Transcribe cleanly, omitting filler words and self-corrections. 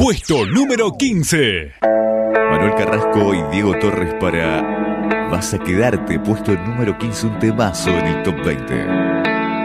Puesto número 15. Manuel Carrasco y Diego Torres para Vas a quedarte, puesto número 15, un temazo en el Top 20.